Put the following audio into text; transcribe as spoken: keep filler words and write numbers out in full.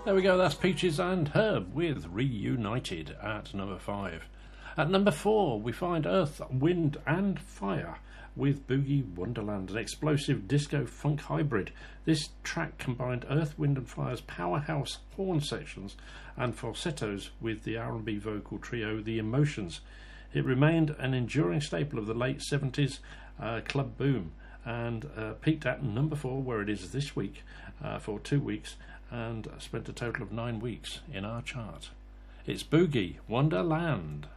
There we go, that's Peaches and Herb with Reunited at number five. At number four, we find Earth, Wind and Fire with Boogie Wonderland, an explosive disco funk hybrid. This track combined Earth, Wind and Fire's powerhouse horn sections and falsettos with the R and B vocal trio The Emotions. It remained an enduring staple of the late seventies uh, club boom and uh, peaked at number four, where it is this week, uh, for two weeks, and spent a total of nine weeks in our chart. It's Boogie Wonderland.